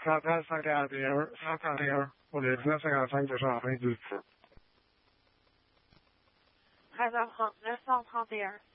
ça carrière pour les 955 290 13h30, 931.